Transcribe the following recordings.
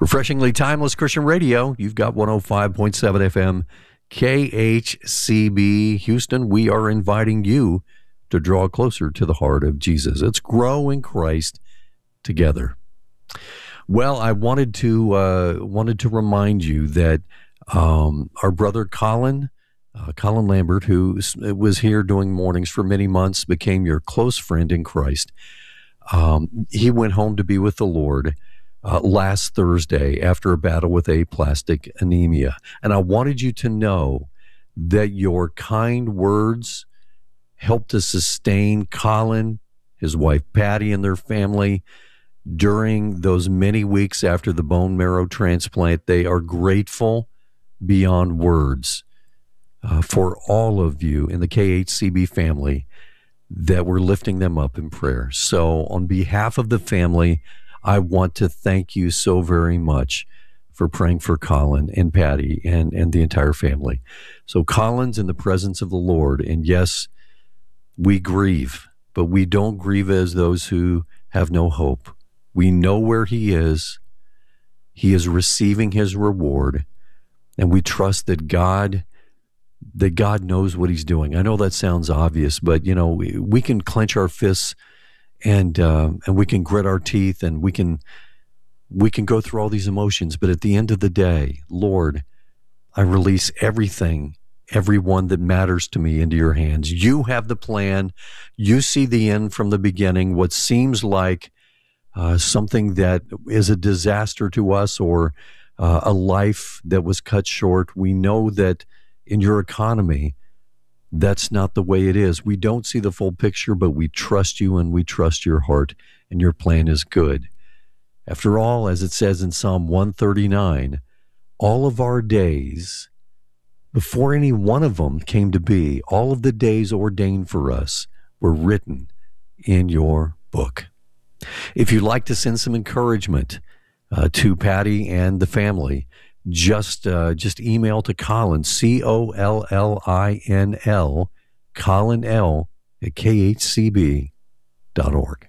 Refreshingly timeless Christian radio. You've got 105.7 FM KHCB Houston. We are inviting you to draw closer to the heart of Jesus. Let's grow in Christ together. Well, I wanted to remind you that our brother Colin Lambert, who was here doing mornings for many months, became your close friend in Christ. He went home to be with the Lord last Thursday after a battle with aplastic anemia. And I wanted you to know that your kind words helped to sustain Colin, his wife Patty, and their family during those many weeks after the bone marrow transplant. They are grateful beyond words for all of you in the KHCB family that we're lifting them up in prayer. So on behalf of the family, I want to thank you so very much for praying for Colin and Patty and the entire family. So Colin's in the presence of the Lord, and yes, we grieve, but we don't grieve as those who have no hope. We know where he is. He is receiving his reward, and we trust that God knows what he's doing. I know that sounds obvious, but we can clench our fists and we can grit our teeth, and we can go through all these emotions. But at the end of the day, Lord, I release everyone that matters to me into your hands. You have the plan. You see the end from the beginning. What seems like something that is a disaster to us, or a life that was cut short, we know that in your economy, that's not the way it is. We don't see the full picture, but we trust you and we trust your heart, and your plan is good. After all, as it says in Psalm 139, all of our days, before any one of them came to be, all of the days ordained for us were written in your book. If you'd like to send some encouragement to Patty and the family, just email to Colin, COLLINL, Colin L, at khcb.org.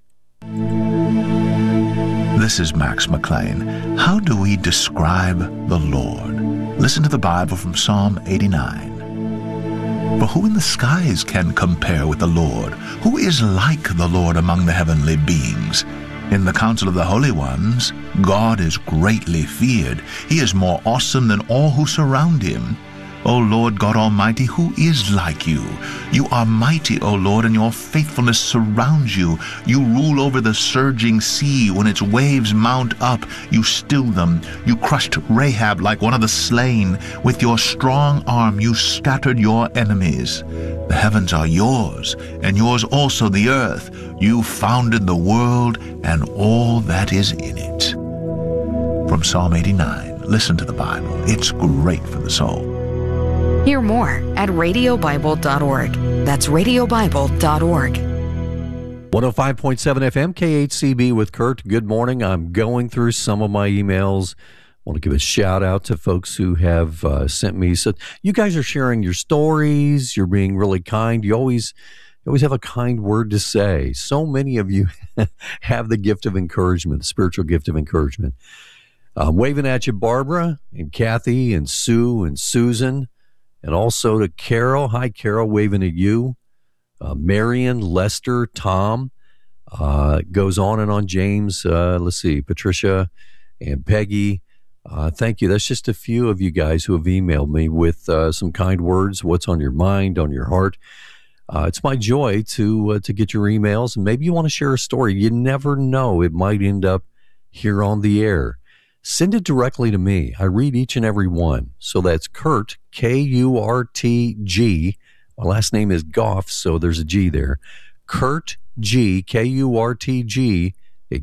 This is Max McLean. How do we describe the Lord? Listen to the Bible from Psalm 89. For who in the skies can compare with the Lord? Who is like the Lord among the heavenly beings? In the council of the holy ones, God is greatly feared. He is more awesome than all who surround him. O Lord God Almighty, who is like you? You are mighty, O Lord, and your faithfulness surrounds you. You rule over the surging sea. When its waves mount up, you still them. You crushed Rahab like one of the slain. With your strong arm you scattered your enemies. The heavens are yours, and yours also the earth. You founded the world and all that is in it. From Psalm 89, listen to the Bible. It's great for the soul. Hear more at radiobible.org. That's radiobible.org. 105.7 FM, KHCB with Kurt. Good morning. I'm going through some of my emails. I want to give a shout out to folks who have sent me. So you guys are sharing your stories. You're being really kind. You always have a kind word to say. So many of you have the gift of encouragement, the spiritual gift of encouragement. I'm waving at you, Barbara and Kathy and Sue and Susan. And also to Carol. Hi, Carol, waving at you. Marion, Lester, Tom. Goes on and on. James, let's see, Patricia and Peggy. Thank you. That's just a few of you guys who have emailed me with some kind words, what's on your mind, on your heart. It's my joy to get your emails. And maybe you want to share a story. You never know. It might end up here on the air. Send it directly to me. I read each and every one. So that's Kurt, K-U-R-T-G. My last name is Goff, so there's a G there. Kurt G, K-U-R-T-G, at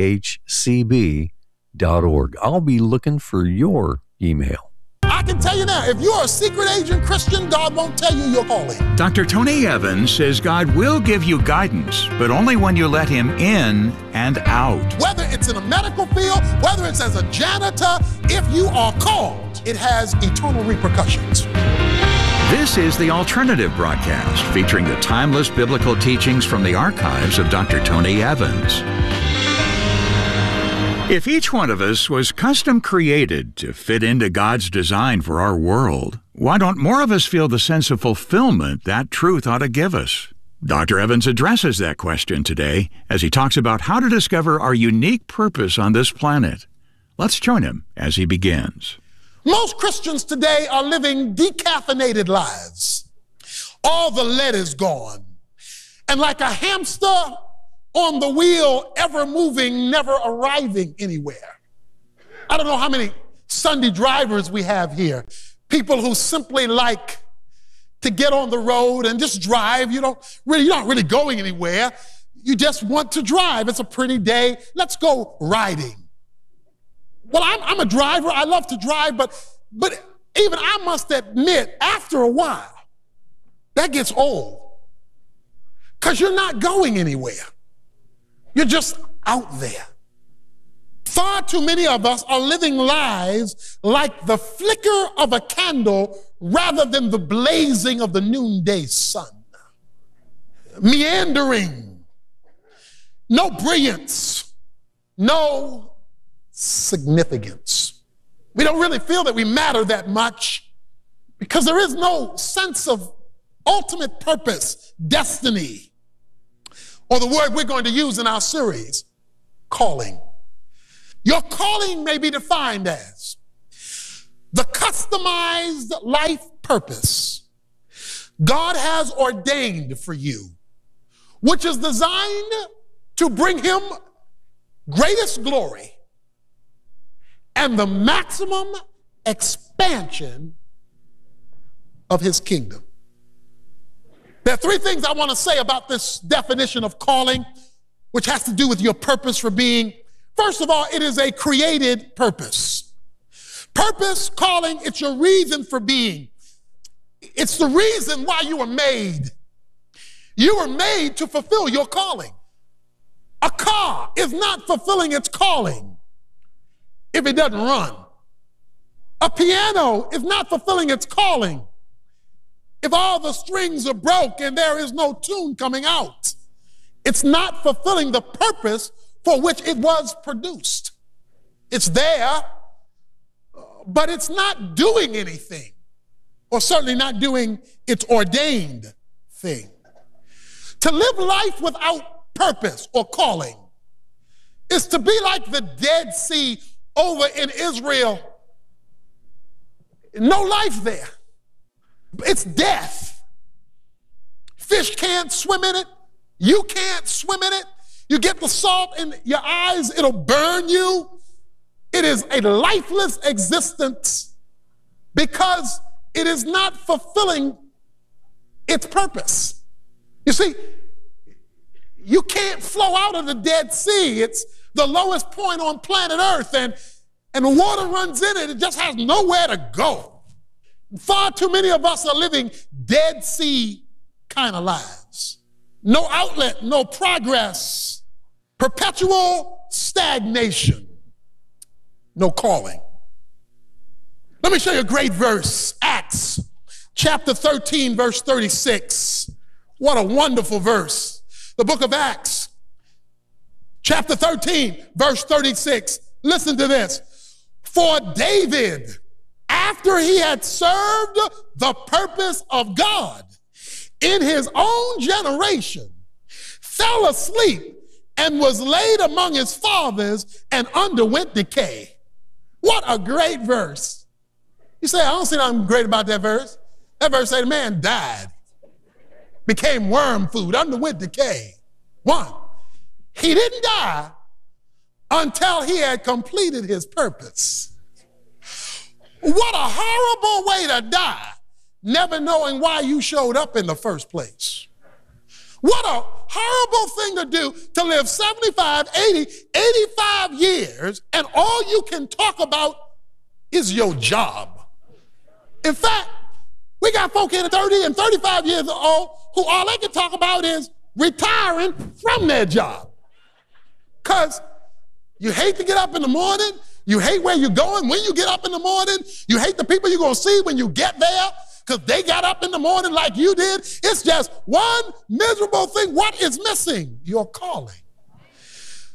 khcb.org. I'll be looking for your email. I can tell you now, if you're a secret agent Christian, God won't tell you your calling. Dr. Tony Evans says God will give you guidance, but only when you let him in and out. Whether it's in a medical field, whether it's as a janitor, if you are called, it has eternal repercussions. This is the Alternative Broadcast, featuring the timeless biblical teachings from the archives of Dr. Tony Evans. If each one of us was custom created to fit into God's design for our world, why don't more of us feel the sense of fulfillment that truth ought to give us? Dr. Evans addresses that question today as he talks about how to discover our unique purpose on this planet. Let's join him as he begins. Most Christians today are living decaffeinated lives. All the lead is gone. And like a hamster on the wheel, ever moving, never arriving anywhere. I don't know how many Sunday drivers we have here. People who simply like to get on the road and just drive. You're not really going anywhere. You just want to drive. It's a pretty day. Let's go riding. Well, I'm a driver. I love to drive, but even I must admit, after a while, that gets old. Because you're not going anywhere. You're just out there. Far too many of us are living lives like the flicker of a candle rather than the blazing of the noonday sun. Meandering. No brilliance. No significance. We don't really feel that we matter that much because there is no sense of ultimate purpose, destiny, or the word we're going to use in our series, calling. Your calling may be defined as the customized life purpose God has ordained for you, which is designed to bring him greatest glory and the maximum expansion of his kingdom. There are three things I want to say about this definition of calling, which has to do with your purpose for being. First of all, it is a created purpose. Purpose, calling, it's your reason for being. It's the reason why you were made. You were made to fulfill your calling. A car is not fulfilling its calling if it doesn't run. A piano is not fulfilling its calling if all the strings are broke and there is no tune coming out. It's not fulfilling the purpose for which it was produced. It's there, but it's not doing anything, or certainly not doing its ordained thing. To live life without purpose or calling is to be like the Dead Sea over in Israel. No life there. It's death. Fish can't swim in it. You can't swim in it. You get the salt in your eyes, it'll burn you. It is a lifeless existence because it is not fulfilling its purpose. You see, you can't flow out of the Dead Sea. It's the lowest point on planet Earth, and the water runs in it. It just has nowhere to go. Far too many of us are living Dead Sea kind of lives. No outlet, no progress, perpetual stagnation, no calling. Let me show you a great verse, Acts chapter 13, verse 36. What a wonderful verse. The book of Acts, chapter 13, verse 36. Listen to this. For David, after he had served the purpose of God in his own generation, fell asleep and was laid among his fathers and underwent decay. What a great verse. You say, I don't see nothing great about that verse. That verse said the man died, became worm food, underwent decay. One, he didn't die until he had completed his purpose. What a horrible way to die, never knowing why you showed up in the first place. What a horrible thing to do, to live 75, 80, 85 years, and all you can talk about is your job. In fact, we got folk in 30 and 35 years old who all they can talk about is retiring from their job. Because you hate to get up in the morning. You hate where you're going when you get up in the morning. You hate the people you're going to see when you get there because they got up in the morning like you did. It's just one miserable thing. What is missing? Your calling.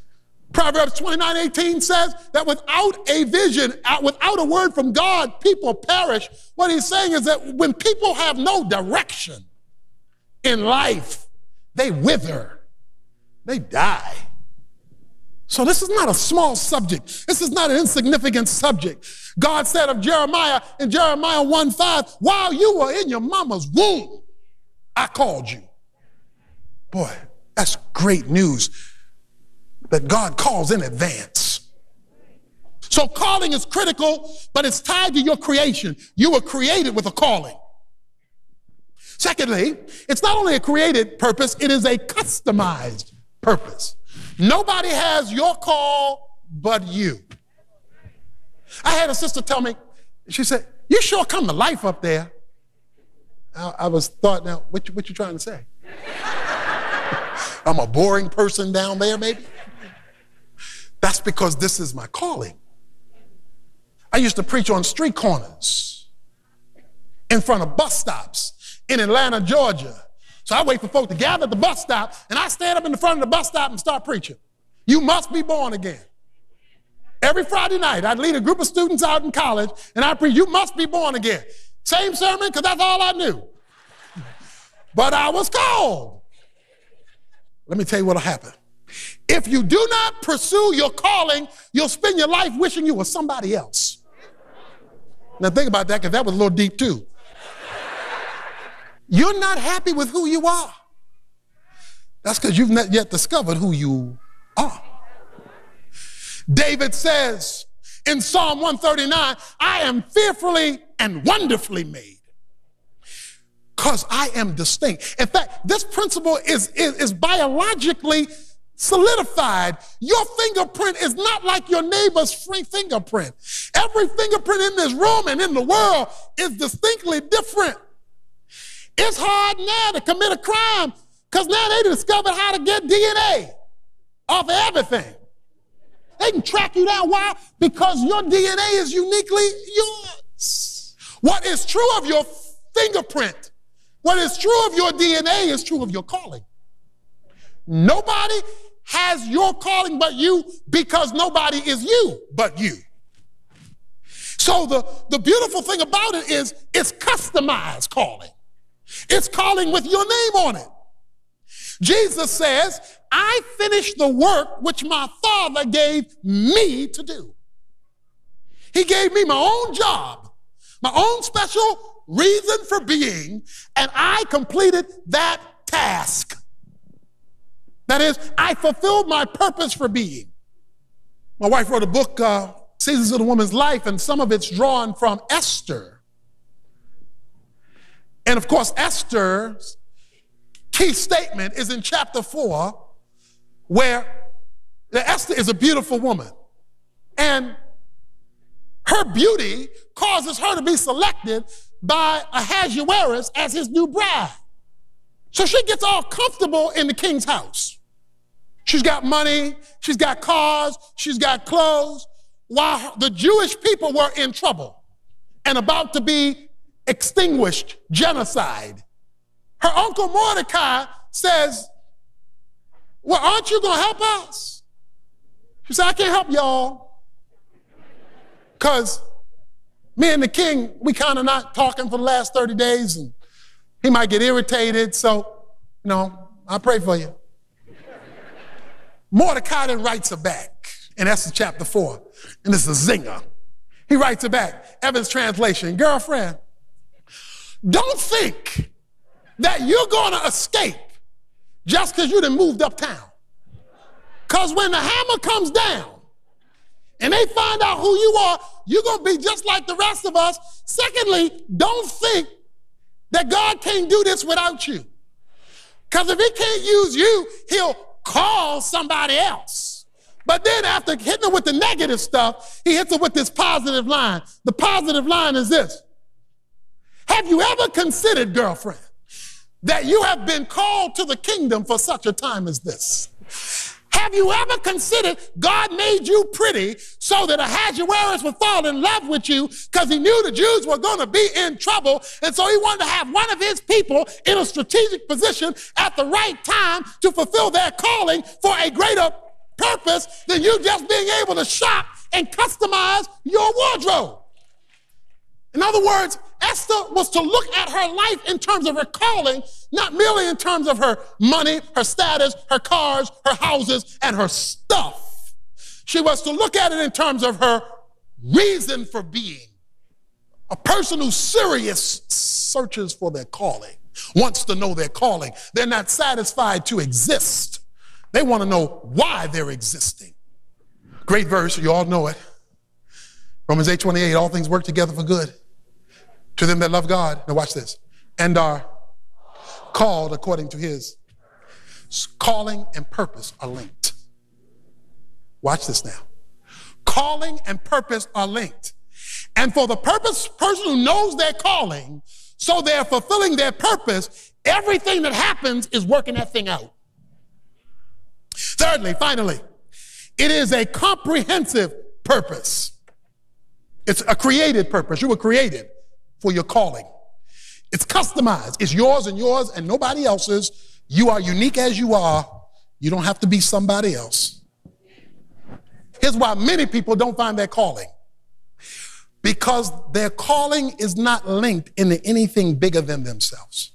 Proverbs 29:18 says that without a vision, without a word from God, people perish. What he's saying is that when people have no direction in life, they wither, they die. So this is not a small subject. This is not an insignificant subject. God said of Jeremiah in Jeremiah 1:5, while you were in your mama's womb, I called you. Boy, that's great news that God calls in advance. So calling is critical, but it's tied to your creation. You were created with a calling. Secondly, it's not only a created purpose, it is a customized purpose. Nobody has your call but you. I had a sister tell me, she said, you sure come to life up there. I was thought, now, what you trying to say? I'm a boring person down there, maybe? That's because this is my calling. I used to preach on street corners, in front of bus stops in Atlanta, Georgia. So I wait for folks to gather at the bus stop, and I stand up in the front of the bus stop and start preaching. You must be born again. Every Friday night, I'd lead a group of students out in college, and I'd preach, you must be born again. Same sermon, because that's all I knew. But I was called. Let me tell you what'll happen. If you do not pursue your calling, you'll spend your life wishing you were somebody else. Now think about that, because that was a little deep too. You're not happy with who you are. That's because you've not yet discovered who you are. David says in Psalm 139, I am fearfully and wonderfully made because I am distinct. In fact, this principle is biologically solidified. Your fingerprint is not like your neighbor's fingerprint. Every fingerprint in this room and in the world is distinctly different. It's hard now to commit a crime because now they discovered how to get DNA off of everything. They can track you down. Why? Because your DNA is uniquely yours. What is true of your fingerprint, what is true of your DNA is true of your calling. Nobody has your calling but you because nobody is you but you. So the beautiful thing about it is it's customized calling. It's calling with your name on it. Jesus says, I finished the work which my Father gave me to do. He gave me my own job, my own special reason for being, and I completed that task. That is, I fulfilled my purpose for being. My wife wrote a book, Seasons of the Woman's Life, and some of it's drawn from Esther. And of course, Esther's key statement is in chapter 4, where Esther is a beautiful woman. And her beauty causes her to be selected by Ahasuerus as his new bride. So she gets all comfortable in the king's house. She's got money, she's got cars, she's got clothes, while the Jewish people were in trouble and about to be extinguished, genocide. Her uncle Mordecai says, well, aren't you going to help us? She said, I can't help y'all because me and the king, we kind of not talking for the last 30 days and he might get irritated. So, I'll pray for you. Mordecai then writes her back in Esther chapter 4, and this is a zinger. He writes her back, Evans translation, girlfriend, don't think that you're going to escape just because you done moved uptown. Because when the hammer comes down and they find out who you are, you're going to be just like the rest of us. Secondly, don't think that God can't do this without you. Because if he can't use you, he'll call somebody else. But then after hitting them with the negative stuff, he hits them with this positive line. The positive line is this. Have you ever considered, girlfriend, that you have been called to the kingdom for such a time as this? Have you ever considered God made you pretty so that Ahasuerus would fall in love with you because he knew the Jews were going to be in trouble, and so he wanted to have one of his people in a strategic position at the right time to fulfill their calling for a greater purpose than you just being able to shop and customize your wardrobe. In other words, Esther was to look at her life in terms of her calling, not merely in terms of her money, her status, her cars, her houses, and her stuff. She was to look at it in terms of her reason for being. A person who's serious searches for their calling, wants to know their calling. They're not satisfied to exist. They want to know why they're existing. Great verse, you all know it. Romans 8:28, all things work together for good to them that love God. Now watch this. And are called according to his calling and purpose are linked. Watch this now. Calling and purpose are linked. And for the person who knows their calling, so they're fulfilling their purpose, everything that happens is working that thing out. Thirdly, finally, it is a comprehensive purpose. It's a created purpose. You were created for your calling. It's customized. It's yours and nobody else's. You are unique as you are. You don't have to be somebody else. Here's why many people don't find their calling. Because their calling is not linked into anything bigger than themselves.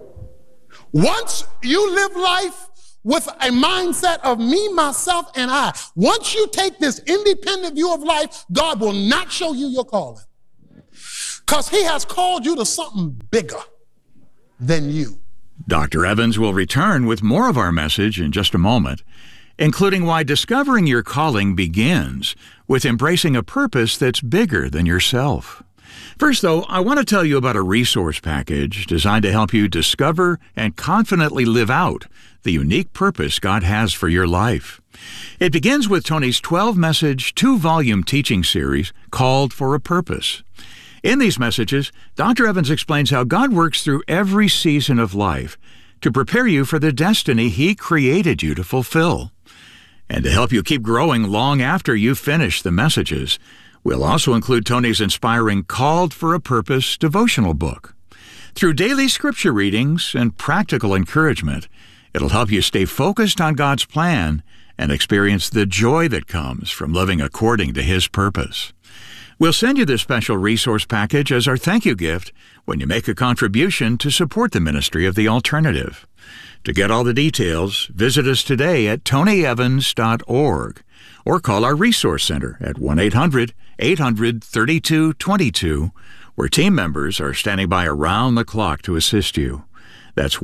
Once you live life with a mindset of me, myself, and I, once you take this independent view of life, God will not show you your calling. Because he has called you to something bigger than you. Dr. Evans will return with more of our message in just a moment, including why discovering your calling begins with embracing a purpose that's bigger than yourself. First, though, I want to tell you about a resource package designed to help you discover and confidently live out the unique purpose God has for your life. It begins with Tony's 12-message, 2-volume teaching series called For a Purpose. In these messages, Dr. Evans explains how God works through every season of life to prepare you for the destiny he created you to fulfill. And to help you keep growing long after you finish the messages, we'll also include Tony's inspiring Called for a Purpose devotional book. Through daily scripture readings and practical encouragement, it'll help you stay focused on God's plan and experience the joy that comes from living according to his purpose. We'll send you this special resource package as our thank you gift when you make a contribution to support the ministry of The Alternative. To get all the details, visit us today at tonyevans.org or call our Resource Center at 1-800-800-3222, where team members are standing by around the clock to assist you. That's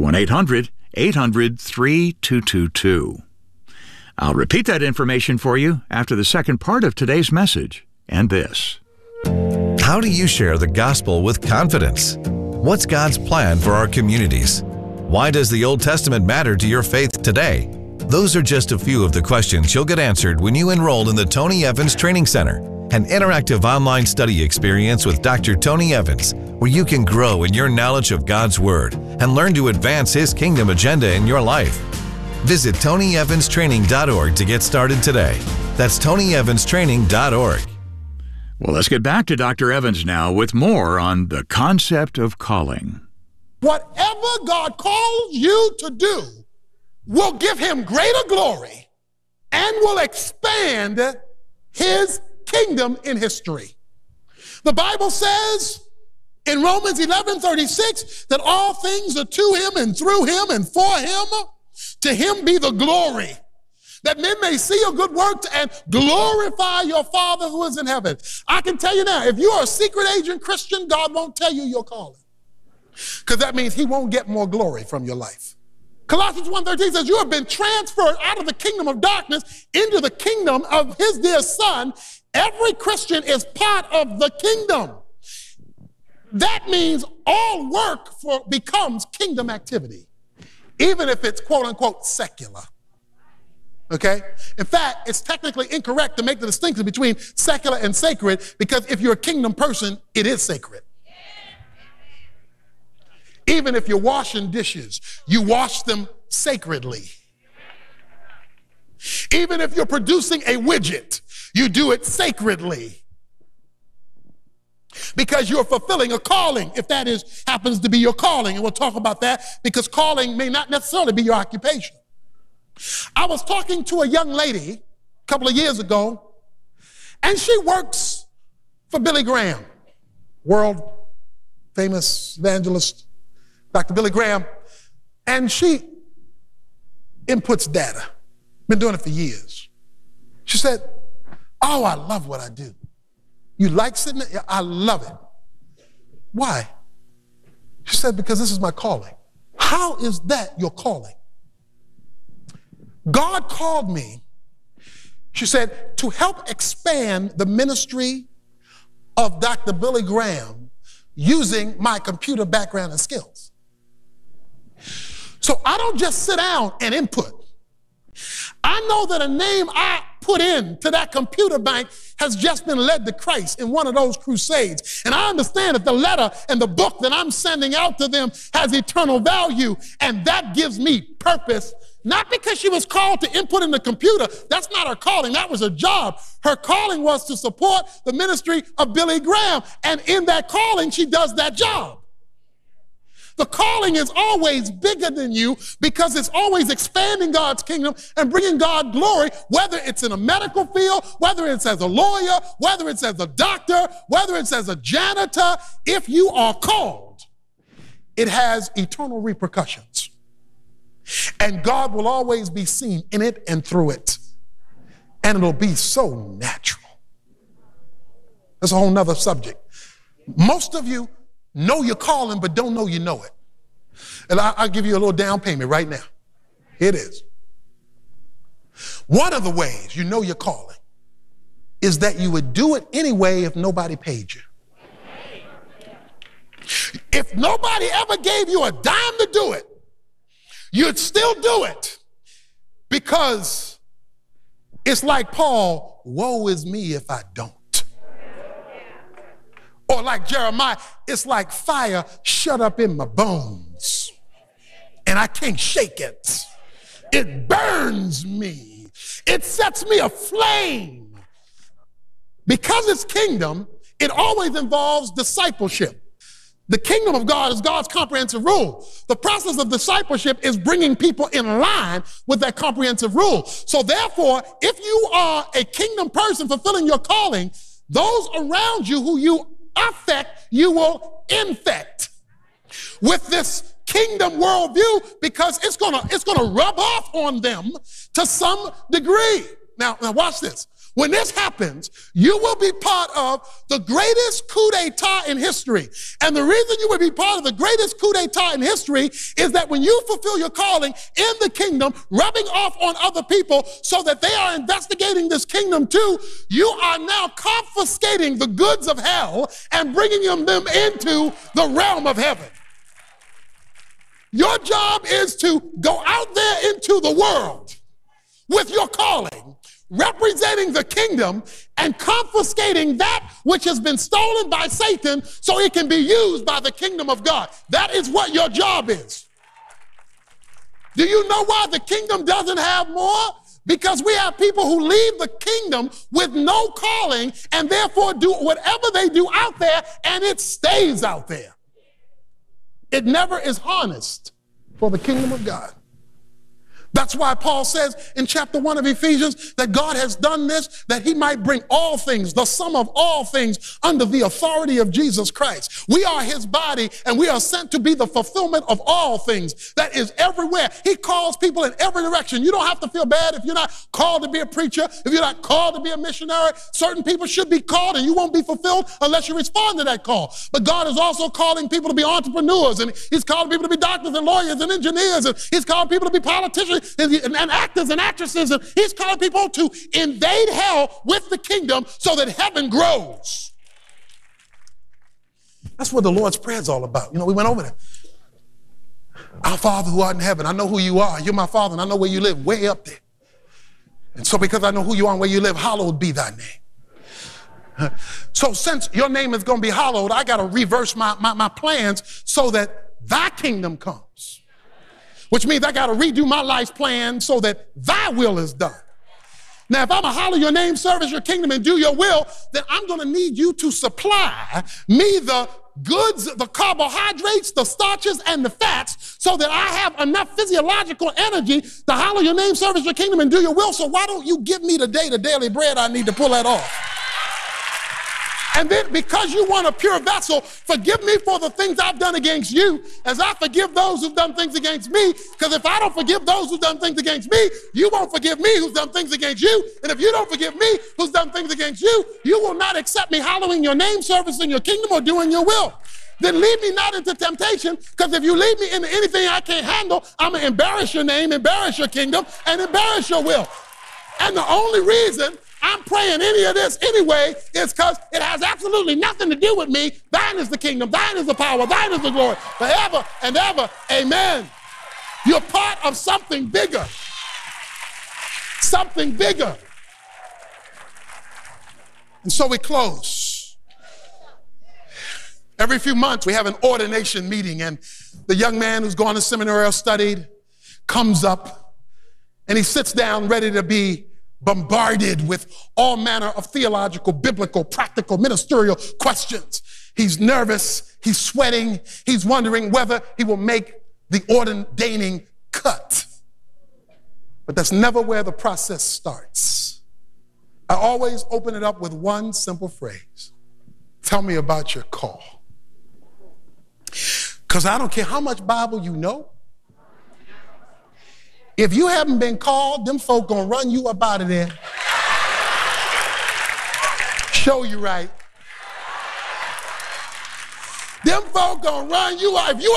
1-800-800-3222. I'll repeat that information for you after the second part of today's message and this. How do you share the gospel with confidence? What's God's plan for our communities? Why does the Old Testament matter to your faith today? Those are just a few of the questions you'll get answered when you enroll in the Tony Evans Training Center, an interactive online study experience with Dr. Tony Evans, where you can grow in your knowledge of God's Word and learn to advance His kingdom agenda in your life. Visit TonyEvansTraining.org to get started today. That's TonyEvansTraining.org. Well, let's get back to Dr. Evans now with more on the concept of calling. Whatever God calls you to do will give him greater glory and will expand his kingdom in history. The Bible says in Romans 11:36 that all things are to him and through him and for him. To him be the glory, that men may see your good works and glorify your Father who is in heaven. I can tell you now, if you are a secret agent Christian, God won't tell you your calling, because that means he won't get more glory from your life. Colossians 1:13 says you have been transferred out of the kingdom of darkness into the kingdom of his dear Son. Every Christian is part of the kingdom. That means all work becomes kingdom activity, even if it's quote unquote secular. Okay? In fact, it's technically incorrect to make the distinction between secular and sacred, because if you're a kingdom person, it is sacred. Even if you're washing dishes, you wash them sacredly. Even if you're producing a widget, you do it sacredly, because you're fulfilling a calling, if that happens to be your calling. And we'll talk about that, because calling may not necessarily be your occupation. I was talking to a young lady couple of years ago, and she works for Billy Graham, world famous evangelist, Dr. Billy Graham, and she inputs data. Been doing it for years. She said, "Oh, I love what I do." "You like sitting there?" "Yeah, I love it." "Why?" She said, "Because this is my calling." "How is that your calling?" "God called me," she said, "to help expand the ministry of Dr. Billy Graham using my computer background and skills. So I don't just sit down and input. I know that a name I put in to that computer bank has just been led to Christ in one of those crusades. And I understand that the letter and the book that I'm sending out to them has eternal value, and that gives me purpose. Not because she was called to input in the computer. That's not her calling. That was her job. Her calling was to support the ministry of Billy Graham. And in that calling, she does that job. The calling is always bigger than you because it's always expanding God's kingdom and bringing God glory, whether it's in a medical field, whether it's as a lawyer, whether it's as a doctor, whether it's as a janitor. If you are called, it has eternal repercussions. And God will always be seen in it and through it. And it'll be so natural. That's a whole nother subject. Most of you know you're calling, but don't know you know it. And I'll give you a little down payment right now. Here it is. One of the ways you know you're calling is that you would do it anyway if nobody paid you. If nobody ever gave you a dime to do it, you'd still do it because it's like Paul, woe is me if I don't. Or like Jeremiah, it's like fire shut up in my bones and I can't shake it. It burns me. It sets me aflame. Because it's kingdom, it always involves discipleship. The kingdom of God is God's comprehensive rule. The process of discipleship is bringing people in line with that comprehensive rule. So therefore, if you are a kingdom person fulfilling your calling, those around you who you affect, you will infect with this kingdom worldview because it's gonna rub off on them to some degree. Now watch this. When this happens, you will be part of the greatest coup d'etat in history. And the reason you will be part of the greatest coup d'etat in history is that when you fulfill your calling in the kingdom, rubbing off on other people so that they are investigating this kingdom too, you are now confiscating the goods of hell and bringing them into the realm of heaven. Your job is to go out there into the world with your calling, representing the kingdom and confiscating that which has been stolen by Satan so it can be used by the kingdom of God. That is what your job is. Do you know why the kingdom doesn't have more? Because we have people who leave the kingdom with no calling and therefore do whatever they do out there and it stays out there. It never is harnessed for the kingdom of God. That's why Paul says in chapter 1 of Ephesians that God has done this, that he might bring all things, the sum of all things, under the authority of Jesus Christ. We are his body, and we are sent to be the fulfillment of all things. That is everywhere. He calls people in every direction. You don't have to feel bad if you're not called to be a preacher, if you're not called to be a missionary. Certain people should be called, and you won't be fulfilled unless you respond to that call. But God is also calling people to be entrepreneurs, and he's calling people to be doctors and lawyers and engineers, and he's calling people to be politicians and actors and actresses, and he's calling people to invade hell with the kingdom so that heaven grows. That's what the Lord's Prayer is all about. You know, we went over there. Our Father who art in heaven, I know who you are. You're my Father, and I know where you live, way up there. And so because I know who you are and where you live, hallowed be thy name. So since your name is going to be hallowed, I got to reverse my plans so that thy kingdom comes. Which means I got to redo my life's plan so that thy will is done. Now, if I'm a holler your name, service your kingdom, and do your will, then I'm going to need you to supply me the goods, the carbohydrates, the starches, and the fats so that I have enough physiological energy to holler your name, service your kingdom, and do your will. So why don't you give me today the daily bread I need to pull that off? And then because you want a pure vessel, forgive me for the things I've done against you as I forgive those who've done things against me. Because if I don't forgive those who've done things against me, you won't forgive me who's done things against you. And if you don't forgive me who's done things against you, you will not accept me hallowing your name, servicing your kingdom, or doing your will. Then lead me not into temptation, because if you lead me into anything I can't handle, I'm going to embarrass your name, embarrass your kingdom, and embarrass your will. And the only reason I'm praying any of this anyway is because it has absolutely nothing to do with me. Thine is the kingdom, thine is the power, thine is the glory, forever and ever. Amen. You're part of something bigger. Something bigger. And so we close. Every few months we have an ordination meeting, and the young man who's gone to seminary or studied comes up and he sits down ready to be bombarded with all manner of theological, biblical, practical, ministerial questions. He's nervous, he's sweating, he's wondering whether he will make the ordaining cut. But that's never where the process starts. I always open it up with one simple phrase. Tell me about your call. Because I don't care how much Bible you know. If you haven't been called, them folk gonna run you up out of there. Show you right. Them folk gonna run you out. If you